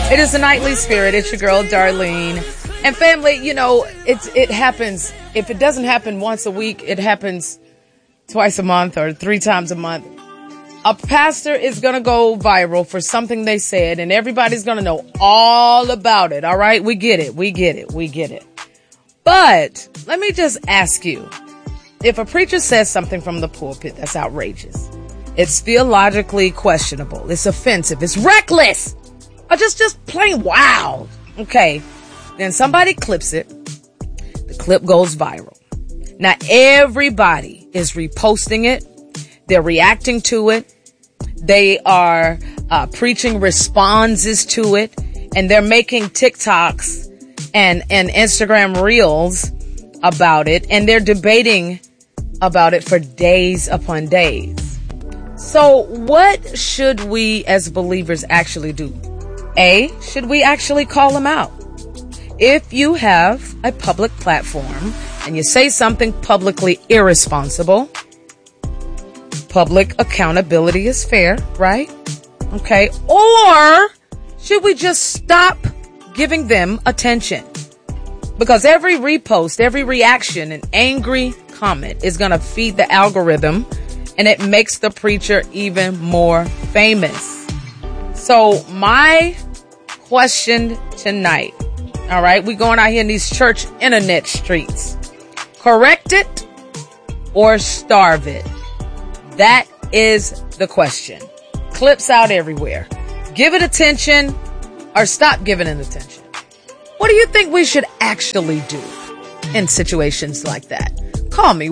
It is the Nightly Spirit. It's your girl, Darlene. And family, you know, it happens. If it doesn't happen once a week, it happens twice a month or 3 times a month. A pastor is going to go viral for something they said, and everybody's going to know all about it. All right? We get it. We get it. We get it. But let me just ask you, if a preacher says something from the pulpit that's outrageous, it's theologically questionable, it's offensive, it's reckless, or just plain wild. Okay. Then somebody clips it. The clip goes viral. Now everybody is reposting it. They're reacting to it. They are preaching responses to it. And they're making TikToks and Instagram reels about it. And they're debating about it for days upon days. So what should we as believers actually do? A, should we actually call them out? If you have a public platform and you say something publicly irresponsible, public accountability is fair, right? Okay. Or should we just stop giving them attention? Because every repost, every reaction, an angry comment is going to feed the algorithm, and it makes the preacher even more famous. So my question tonight, all right, we going out here in these church internet streets. Correct it or starve it? That is the question. Clips out everywhere. Give it attention or stop giving it attention. What do you think we should actually do in situations like that? Call me,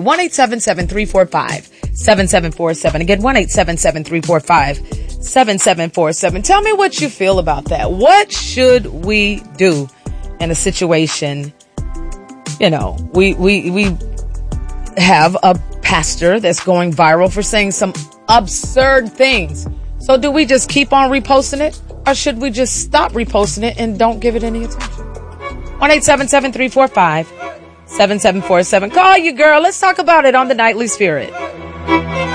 1-877-345-7747. Again, 1-877-345-7747. Tell me what you feel about that. What should we do in a situation? You know, we have a pastor that's going viral for saying some absurd things. So do we just keep on reposting it, or should we just stop reposting it and don't give it any attention? 1-877-345-7747. Call you, girl. Let's talk about it on the Nightly Spirit.